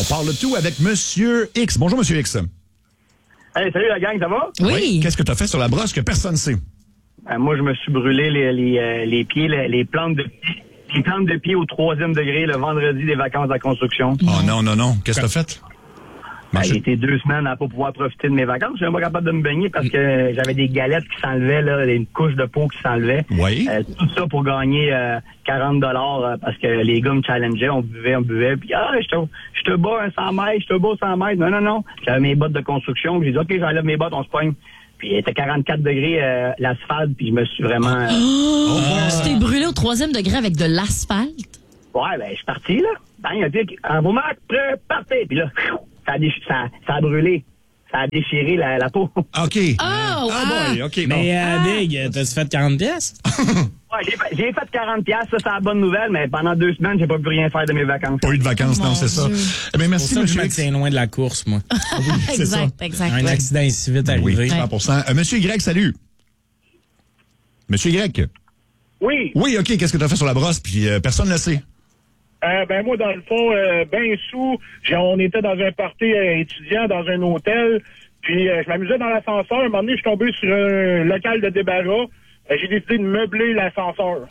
parle de tout avec Monsieur X. Bonjour, Monsieur X. Hey, salut la gang, ça va? Oui. Qu'est-ce que tu as fait sur la brosse que personne ne sait? Moi, je me suis brûlé les pieds, les plantes de pied. Les plantes de pied au 3e degré le vendredi des vacances de la construction. Oh non. Qu'est-ce que tu as fait? J'ai été 2 semaines à pas pouvoir profiter de mes vacances. Je suis même pas capable de me baigner parce que j'avais des galettes qui s'enlevaient, là, une couche de peau qui s'enlevait. Oui. Tout ça pour gagner 40 $ parce que les gars me challengeaient, on buvait. Puis, je te bats un 100 mètres, je te bats 100 mètres. Non. J'avais mes bottes de construction. J'ai dit, OK, j'enlève mes bottes, on se pogne. Puis, il était 44 degrés l'asphalte, puis je me suis vraiment... Tu t'es brûlé au 3e degré avec de l'asphalte? Ouais, je suis parti, là. Bang, un pic, un beau marque, prêt, partez. Puis là, ça a brûlé. Ça a déchiré la peau. OK. Oh, boy, OK. Mais Big, t'as-tu fait 40 pièces? Ouais, j'ai fait 40$, ça c'est la bonne nouvelle, mais pendant 2 semaines, j'ai pas pu rien faire de mes vacances. Pas eu de vacances, non, c'est ça. Eh bien, merci, C'est pour ça que je Monsieur me X. tiens loin de la course, moi. c'est ça. Exact. Un accident est si vite Oui, arrivé. 100%. Monsieur Y, salut. Monsieur Y. Oui. Oui, OK. Qu'est-ce que tu as fait sur la brosse? Puis personne ne le sait. Moi, dans le fond, ben sous, on était dans un party étudiant dans un hôtel, puis je m'amusais dans l'ascenseur. Un moment donné, je suis tombé sur un local de débarras. J'ai décidé de meubler l'ascenseur.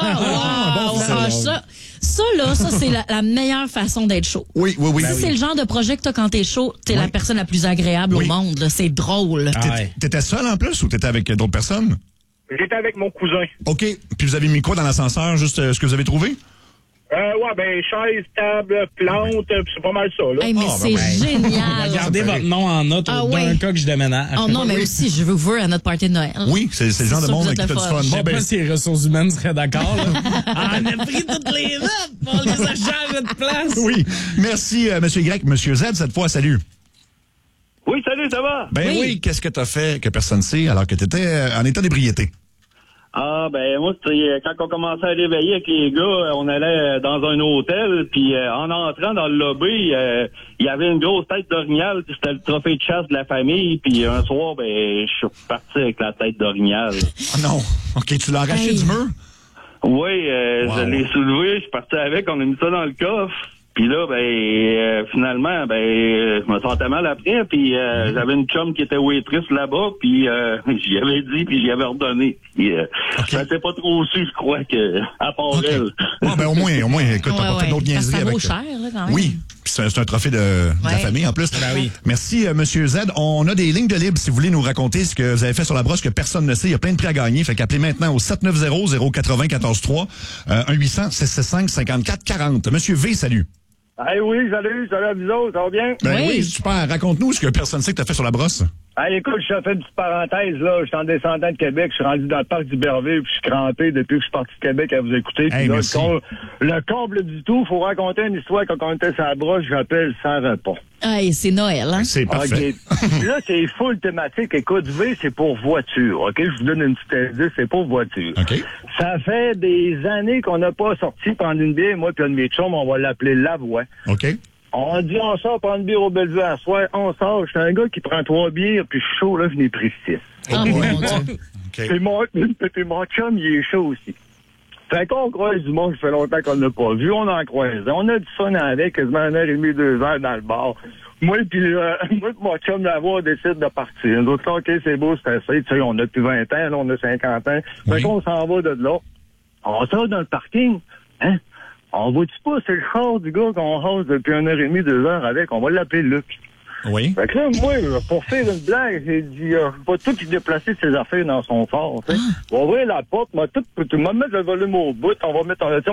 Ça, c'est la meilleure façon d'être chaud. Oui. Si c'est le genre de projet que t'as quand t'es chaud, t'es la personne la plus agréable au monde. Là. C'est drôle. T'étais seul en plus ou t'étais avec d'autres personnes? J'étais avec mon cousin. OK. Puis vous avez mis quoi dans l'ascenseur? Juste ce que vous avez trouvé? Chaise, table, plante, c'est pas mal ça, là. Hey, mais c'est génial. Gardez votre nom en note d'un cas que je déménage. Oh non, mais aussi, je veux vous voir à notre party de Noël. Oui, c'est le genre de monde qui a du fun. Je sais pas si les ressources humaines seraient d'accord. On a pris toutes les notes, on les a changées de place. Oui. Merci, Monsieur Y. Monsieur Z, cette fois, salut. Oui, salut, ça va? Ben oui, qu'est-ce que tu as fait que personne ne sait alors que tu étais en état d'ébriété? Moi, c'était quand on commençait à réveiller avec les gars, on allait dans un hôtel, puis en entrant dans le lobby, il y avait une grosse tête d'orignal, puis c'était le trophée de chasse de la famille, puis un soir, je suis reparti avec la tête d'orignal. Oh non! OK, tu l'as arraché du mur? Oui, je l'ai soulevé, je suis parti avec, on a mis ça dans le coffre. Puis là, finalement, je me sentais mal après, puis j'avais une chum qui était waitress là-bas, puis j'y avais dit, puis j'y avais redonné. Puis ça n'était pas trop su, je crois, à part elle. Au moins, écoute, t'as pas fait d'autres niaiseries ça avec... vaut cher, là, quand même. Oui, puis c'est un trophée de la famille, en plus. Oui. Merci, Monsieur Z. On a des lignes de libre si vous voulez nous raconter ce que vous avez fait sur la brosse que personne ne sait. Il y a plein de prix à gagner, fait qu'appelez maintenant au 790-080-14-3, 1-800-665-5440. Monsieur V, salut. Hey, oui, salut à vous autres, ça va bien? Oui, super. Raconte-nous ce que personne ne sait que tu as fait sur la brosse. Hey, écoute, je fais une petite parenthèse, là. Je suis en descendant de Québec, je suis rendu dans le parc d'Iberville, puis je suis crampé depuis que je suis parti de Québec à vous écouter. Puis là, le comble du tout, faut raconter une histoire quand on était sur la brosse, j'appelle sans repas. Hey, c'est Noël, hein? C'est parfait. Okay. Là, c'est full thématique. Écoute, V, c'est pour voiture, OK? Je vous donne une petite indice, c'est pour voiture. OK. Ça fait des années qu'on n'a pas sorti prendre une bière, moi puis un de mes chums, on va l'appeler Lavoie. OK. On dit, on sort prendre une bière au Bellevue à soir, on sort. Je suis un gars qui prend 3 bières, puis je suis chaud, là, je n'ai pris 6. Oh, mon Dieu. Puis mon chum, il est chaud aussi. Fait qu'on croise du monde, ça fait longtemps qu'on l'a pas vu, on en croise. On a du fun avec, quasiment 1h30, 2 heures dans le bar. Moi puis mon chum Lavoie décide de partir. Nous autres, OK, c'est beau, c'est assez. Tu sais, on a plus 20 ans, là, on a 50 ans. Fait qu'on s'en va de là. On sort dans le parking. Hein? On voit-tu pas, c'est le char du gars qu'on rase depuis 1h30, 2 heures avec. On va l'appeler Luc. Oui. Fait que là, moi, pour faire une blague, j'ai dit, pas tout déplacer ses affaires dans son char, tu sais. On va ouvrir la porte, on va mettre le volume au bout, on va mettre, on va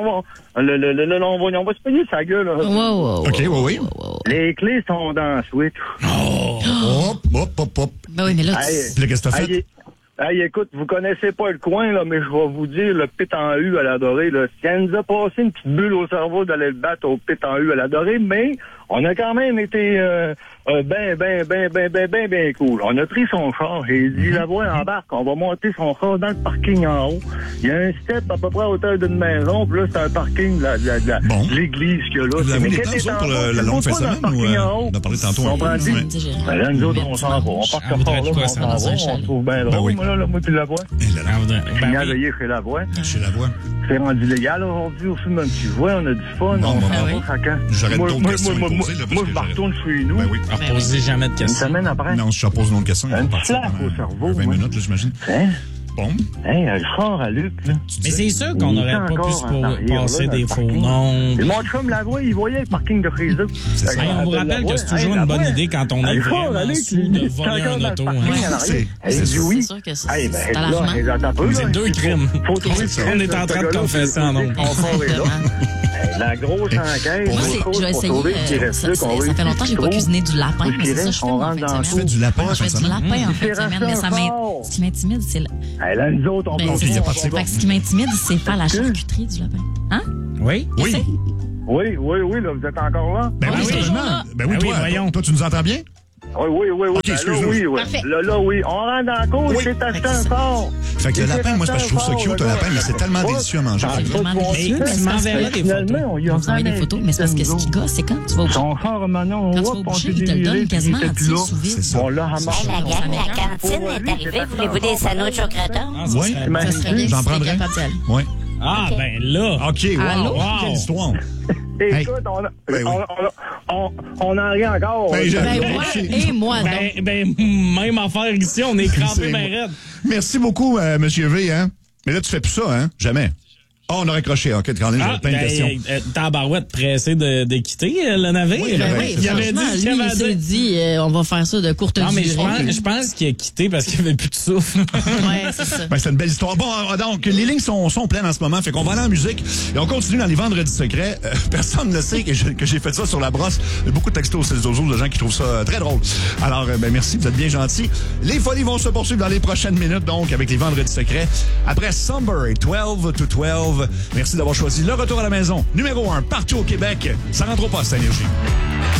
se payer sa gueule, là. OK, oui. Les clés sont dans la suite. Hop. Ben oui, mais là, Puis là, qu'est-ce que t'as fait? Hey, écoute, vous connaissez pas le coin, là, mais je vais vous dire, le pit en U à l'adoré, là, ça nous a passé une petite bulle au cerveau d'aller le battre au pit en U à l'adoré, mais on a quand même été ben cool. On a pris son char et il dit, la voie embarque, on va monter son char dans le parking en haut. Il y a un step à peu près à hauteur d'une maison, puis là, c'est un parking de l'église qu'il y a là. Vous avez des temps, ça, pour la longue fin de semaine, ou on a parlé tantôt un peu? Ben là, nous autres, on s'en va. On part ce char-là, on s'en va, on trouve bien drôle, moi, puis la voix. Et là, J'ai veillé chez la voix. Chez la voix. C'est rendu légal aujourd'hui, au film un petit jouet, on a du fun, Bon, on bon, s'en bon. va craquant. J'aurais Moi, d'autres questions à moi, lui poser, là, parce moi, que je me j'aurais- retourne chez nous. Ben oui. Posez jamais de Une questions. semaine après. Non, si je te pose une autre question, il va Un partir petit flash pendant au cerveau, 20 moi. minutes, là, j'imagine. Hein? Bon. Hey, le fort à Luc, là. Mais c'est sûr qu'on Il n'aurait est pas pu encore se en arrière, passer là, dans des le faux parking. noms. Et mon chum Lavoie, il voyait le parking de chez eux. C'est ça. Hey, on vous rappelle que c'est toujours une bonne idée quand on est vraiment sous de voler un auto. Hein. C'est Elle dit oui. C'est sûr que c'est Hey, ben, c'est alarmant. là, attends un peu, C'est là. deux crimes. Faut trouver ça. On est en train de confesser en nombre. La grosse enquête. Moi, je vais essayer. Ça fait longtemps que j'ai pas cuisiné du lapin, mais c'est ça que je fais On en rentre fin de dans le Tu semaine. fais du lapin en Je fin fais de du semaine? lapin en fin de C'est semaine, mais fort. ce qui m'intimide, c'est le... Là, nous autres, on Ben, pense c'est il y a ça. pas de Fait que ce qui m'intimide, c'est faire la charcuterie du lapin. Hein? Oui? Oui. Oui, là, vous êtes encore là? Ben oui, oui, certainement. toujours là. Ben oui, Ben oui, toi, voyons. toi, tu nous entends bien? Oui. Ok, Ben là, excuse-nous. oui. Parfait. Là, oui. On rentre dans la cour, Oui. c'est acheté un sort. Fait que le lapin, moi, c'est parce que je trouve ça cute, un lapin, mais c'est tellement délicieux à manger. C'est vraiment délicieux. Mais mais tu c'est parce m'enverras que- des photos. Finalement, on y a Vous envoyez des photos, mais c'est parce que ce qui gosse, c'est quand tu vas au Son frère, maintenant, Quand tu vas au boucher, ils te le donnent quasiment entier sous vide. C'est ça. Bon, là, à C'est mort. ça. La gang, la cantine est arrivée. Voulez-vous des sandwichs au gratin? Ah, ça Oui. serait- Ben, Ça serait bien J'en si tu prendrais. capable d'y aller. Oui. Ah, ben là. OK, Allô? wow. Quelle histoire. Écoute, Ben oui. on en rit encore. Ben, j'ai- Ben moi et moi donc. Ben, même affaire ici, on est crampé C'est ben moi. raide. Merci beaucoup, Monsieur V, hein? Mais là, tu fais plus ça, hein? Jamais. Oh, on a raccroché. OK, quand même, j'avais plein de questions. Tabarouette pressé de quitter le navire. Oui, Ben ben, oui, il avait dit franchement, ce qu'il lui, avait il s'est dit, on va faire ça de courte Non, mais durée. je pense qu'il a quitté parce qu'il avait plus de souffle. Ouais, c'est ça. Ben, c'est une belle histoire. Bon, donc, les lignes sont pleines en ce moment, fait qu'on va aller en musique et on continue dans les vendredis secrets. Personne ne sait que j'ai fait ça sur la brosse. Il y a beaucoup de textos sur les réseaux de gens qui trouvent ça très drôle. Alors, ben, merci, vous êtes bien gentils. Les folies vont se poursuivre dans les prochaines minutes, donc, avec les vendredis secrets. Après Somber et 12 to 12, merci d'avoir choisi le retour à la maison. Numéro 1, partout au Québec. Ça rentre au poste, Énergie.